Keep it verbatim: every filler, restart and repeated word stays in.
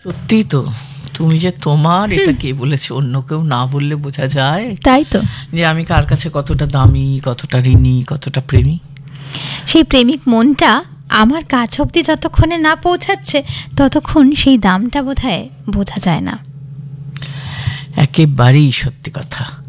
সত্যি তো, তুমি যে তোমার, এটা কে বলেছে? অন্য কেউ না বললে বোঝা যায় তাই তো, যে আমি কার কাছে কতটা দামি, কতটা ঋণী, কতটা প্রেমী। সেই প্রেমিক মনটা আমার কাছ অব্দি যতক্ষণে না পৌঁছাচ্ছে ততক্ষণ সেই দামটা বোধহয় বোঝা যায় না। একেবারেই সত্যি কথা।